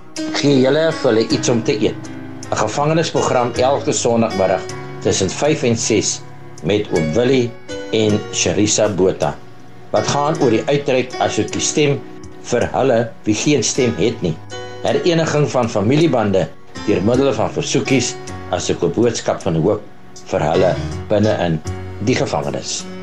gee julle vir hulle iets om te eet. 'n Gevangenisprogram elke Sondagmiddag tussen 5 en 6 met oom Willie en Sharissa Botha. Wat gaan oor die uitreik asook stem vir hulle wie geen stem het nie. Hereniging van familiebande deur middel van versoekies asook 'n boodskap van hoop vir hulle binne in die gevangenis.